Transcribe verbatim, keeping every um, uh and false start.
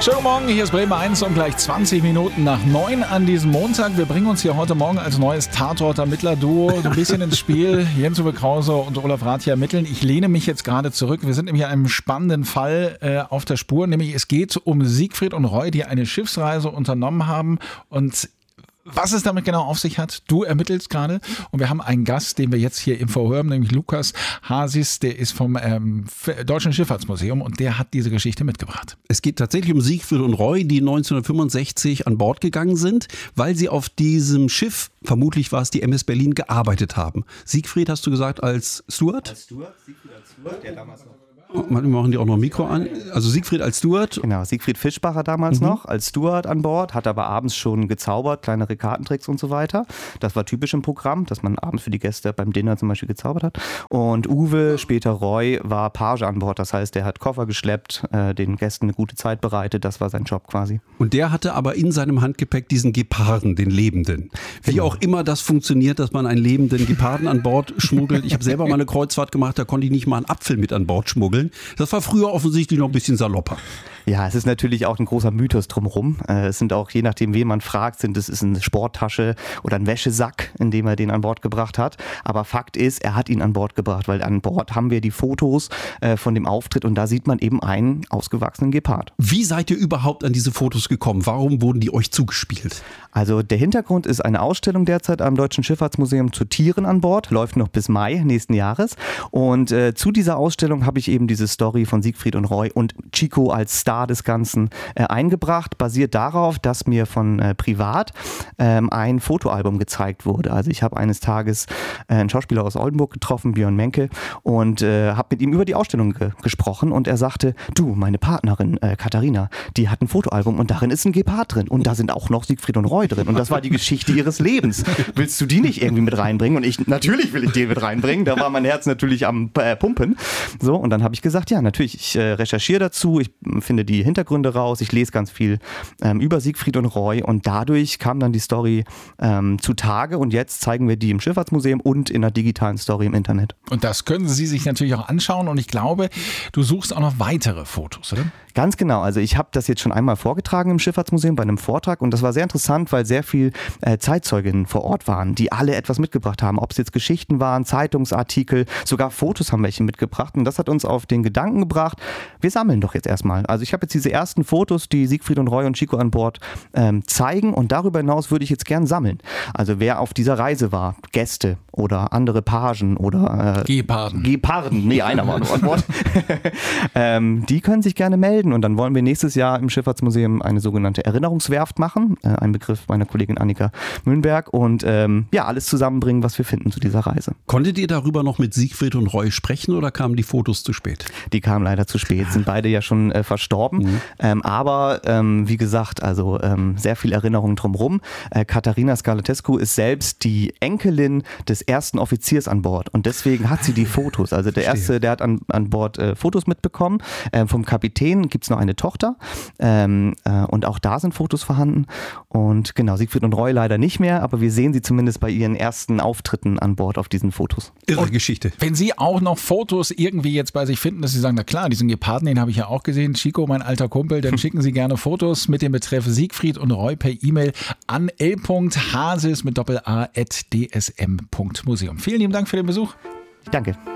Schönen Morgen, hier ist Bremen eins um gleich zwanzig Minuten nach neun an diesem Montag. Wir bringen uns hier heute Morgen als neues Tatort-Ermittler-Duo so ein bisschen ins Spiel. Jens Uwe Krause und Olaf Rath hier ermitteln. Ich lehne mich jetzt gerade zurück. Wir sind nämlich einem spannenden Fall äh, auf der Spur. Nämlich es geht um Siegfried und Roy, die eine Schiffsreise unternommen haben. Und was es damit genau auf sich hat, du ermittelst gerade. Und wir haben einen Gast, den wir jetzt hier im Verhör haben, nämlich Lukas Hasis, der ist vom ähm, Deutschen Schifffahrtsmuseum und der hat diese Geschichte mitgebracht. Es geht tatsächlich um Siegfried und Roy, die neunzehnhundertfünfundsechzig an Bord gegangen sind, weil sie auf diesem Schiff, vermutlich war es die M S Berlin, gearbeitet haben. Siegfried, hast du gesagt, als Steward? Als Steward, Siegfried als Steward, der damals noch... Wir machen die auch noch ein Mikro an. Also Siegfried als Steward. Genau, Siegfried Fischbacher damals mhm. noch als Steward an Bord, hat aber abends schon gezaubert, kleinere Kartentricks und so weiter. Das war typisch im Programm, dass man abends für die Gäste beim Dinner zum Beispiel gezaubert hat. Und Uwe, später Roy, war Page an Bord. Das heißt, der hat Koffer geschleppt, äh, den Gästen eine gute Zeit bereitet. Das war sein Job quasi. Und der hatte aber in seinem Handgepäck diesen Geparden, den Lebenden. Wie genau. auch immer das funktioniert, dass man einen lebenden Geparden an Bord schmuggelt. Ich habe selber mal eine Kreuzfahrt gemacht, da konnte ich nicht mal einen Apfel mit an Bord schmuggeln. Das war früher offensichtlich noch ein bisschen salopper. Ja, es ist natürlich auch ein großer Mythos drumherum. Es sind auch, je nachdem, wen man fragt, sind es ist eine Sporttasche oder ein Wäschesack, in dem er den an Bord gebracht hat. Aber Fakt ist, er hat ihn an Bord gebracht, weil an Bord haben wir die Fotos von dem Auftritt und da sieht man eben einen ausgewachsenen Gepard. Wie seid ihr überhaupt an diese Fotos gekommen? Warum wurden die euch zugespielt? Also der Hintergrund ist eine Ausstellung derzeit am Deutschen Schifffahrtsmuseum zu Tieren an Bord, läuft noch bis Mai nächsten Jahres. Und äh, zu dieser Ausstellung habe ich eben diese Story von Siegfried und Roy und Chico als Star des Ganzen äh, eingebracht, basiert darauf, dass mir von äh, privat ähm, ein Fotoalbum gezeigt wurde. Also ich habe eines Tages äh, einen Schauspieler aus Oldenburg getroffen, Björn Menke, und äh, habe mit ihm über die Ausstellung ge- gesprochen und er sagte, du, meine Partnerin äh, Katharina, die hat ein Fotoalbum und darin ist ein Gepard drin und da sind auch noch Siegfried und Roy drin und das war die Geschichte ihres Lebens. Willst du die nicht irgendwie mit reinbringen? Und ich, natürlich will ich den mit reinbringen, da war mein Herz natürlich am äh, Pumpen. So, und dann habe ich gesagt, ja, natürlich, ich äh, recherchiere dazu, ich finde die Hintergründe raus, ich lese ganz viel ähm, über Siegfried und Roy und dadurch kam dann die Story ähm, zutage und jetzt zeigen wir die im Schifffahrtsmuseum und in einer digitalen Story im Internet. Und das können Sie sich natürlich auch anschauen und ich glaube, du suchst auch noch weitere Fotos, oder? Ganz genau, also ich habe das jetzt schon einmal vorgetragen im Schifffahrtsmuseum bei einem Vortrag und das war sehr interessant, weil sehr viel äh, Zeitzeuginnen vor Ort waren, die alle etwas mitgebracht haben, ob es jetzt Geschichten waren, Zeitungsartikel, sogar Fotos haben welche mitgebracht und das hat uns auf den Gedanken gebracht, wir sammeln doch jetzt erstmal. Also ich habe jetzt diese ersten Fotos, die Siegfried und Roy und Chico an Bord ähm, zeigen und darüber hinaus würde ich jetzt gern sammeln. Also wer auf dieser Reise war, Gäste oder andere Pagen oder äh, Geparden. Geparden, nee, einer war nur an Bord. ähm, die können sich gerne melden. Und dann wollen wir nächstes Jahr im Schifffahrtsmuseum eine sogenannte Erinnerungswerft machen. Äh, ein Begriff meiner Kollegin Annika Mühlenberg. Und ähm, ja, alles zusammenbringen, was wir finden zu dieser Reise. Konntet ihr darüber noch mit Siegfried und Roy sprechen oder kamen die Fotos zu spät? Die kamen leider zu spät, sind beide ja schon äh, verstorben. Mhm. Ähm, aber ähm, wie gesagt, also ähm, sehr viel Erinnerung drumherum. Äh, Katharina Scarlatescu ist selbst die Enkelin des ersten Offiziers an Bord. Und deswegen hat sie die Fotos. Also der Erste, der hat an, an Bord äh, Fotos mitbekommen. Ähm, vom Kapitän gibt es noch eine Tochter ähm, äh, und auch da sind Fotos vorhanden und genau, Siegfried und Roy leider nicht mehr, aber wir sehen sie zumindest bei ihren ersten Auftritten an Bord auf diesen Fotos. Irre und Geschichte. Wenn Sie auch noch Fotos irgendwie jetzt bei sich finden, dass Sie sagen, na klar, diesen Geparden, den habe ich ja auch gesehen, Chico, mein alter Kumpel, dann schicken Sie gerne Fotos mit dem Betreff Siegfried und Roy per E-Mail an l punkt hasis mit doppel a at d s m punkt museum. Vielen lieben Dank für den Besuch. Danke.